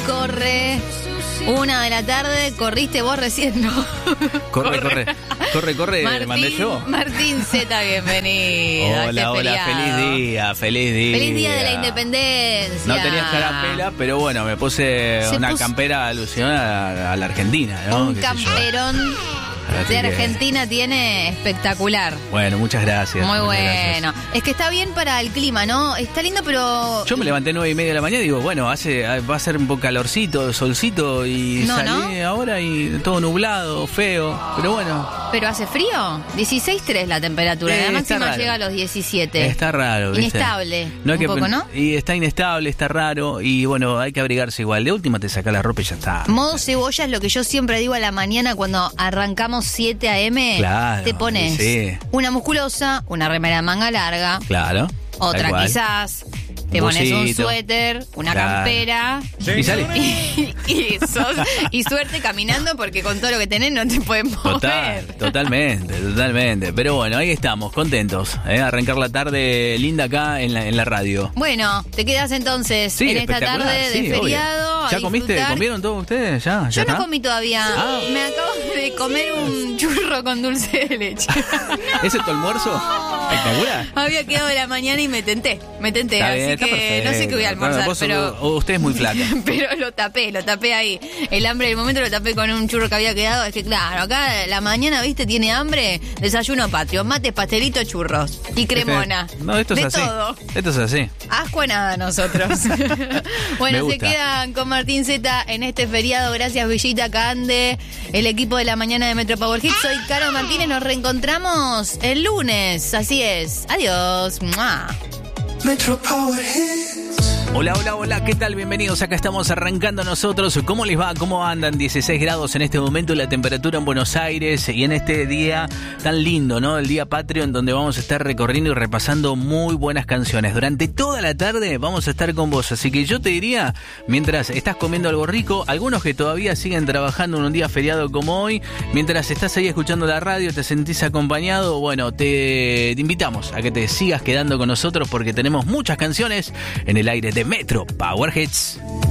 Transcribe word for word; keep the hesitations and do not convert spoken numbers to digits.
corre. Una de la tarde, corriste vos recién, ¿no? Corre, corre, corre, corre, Martín, mandé yo. Martín Z, bienvenido. Hola, este hola, feriado. feliz día, feliz día. Feliz día de la independencia. No tenías carapela, pero bueno, me puse Se una puso... campera alusión a, a la Argentina, ¿no? Un ¿Qué sé yo? camperón Así de que- Argentina tiene espectacular. Bueno, muchas gracias. Muy muchas bueno. gracias. Es que está bien para el clima, ¿no? Está lindo, pero... Yo me levanté nueve y media de la mañana y digo, bueno, hace va a ser un poco calorcito, solcito y No, salí ¿no? ahora y todo nublado, feo, pero bueno. ¿Pero hace frío? dieciséis punto tres la temperatura. Eh, la está máxima raro. llega a los diecisiete. Está raro, ¿viste? Inestable. No hay un que, poco, ¿no? Y está inestable, está raro y bueno, hay que abrigarse igual. De última te saca la ropa y ya está. Modo cebolla es lo que yo siempre digo a la mañana cuando arrancamos siete a eme. Claro, Te pones sí. una musculosa, una remera de manga larga, Claro. otra tal cual. quizás. Te Un pones un busito. suéter, una Claro. campera Y sale. y, y, sos- y suerte caminando porque con todo lo que tenés no te puedes mover. Total, totalmente, totalmente. Pero bueno, ahí estamos, contentos. ¿eh? Arrancar la tarde linda acá en la, en la radio. Bueno, te quedas entonces Sí, en esta espectacular, tarde de sí, obvio. feriado. a ¿Ya comiste? disfrutar. ¿Comieron todos ustedes? ¿Ya? ¿Ya Yo no está? comí todavía. Ah. Me acabo de comer un churro con dulce de leche. ¿Ese es tu almuerzo? ¿Espectacular? Había quedado de la mañana y me tenté. Me tenté. Está así bien, está que perfecto. no sé qué voy a almorzar, Vos sos- pero. o usted es muy flaca. Pero lo tapé, lo tapé ahí. El hambre del momento lo tapé con un churro que había quedado. Es que claro, acá la mañana, viste, tiene hambre. Desayuno patrio, mates, pastelito, churros. Y cremona. Este- No, esto es de así. todo. Esto es así. Asco a nada nosotros. Me Bueno, se gusta. quedan con Martín Z en este feriado. Gracias, Villita Cande, el equipo de la mañana de Metro Power Hits. Soy Caro Martínez. Nos reencontramos el lunes. Así es. Adiós. ¡Mua! Metro Power Hits. Hola, hola, hola, ¿qué tal? Bienvenidos, acá estamos arrancando nosotros. ¿Cómo les va? ¿Cómo andan? dieciséis grados en este momento, la temperatura en Buenos Aires y en este día tan lindo, ¿no? El día patrio en donde vamos a estar recorriendo y repasando muy buenas canciones. Durante toda la tarde vamos a estar con vos, así que yo te diría, mientras estás comiendo algo rico, algunos que todavía siguen trabajando en un día feriado como hoy, mientras estás ahí escuchando la radio, te sentís acompañado, bueno, te, te invitamos a que te sigas quedando con nosotros porque tenemos muchas canciones en el aire de Metro Power Hits.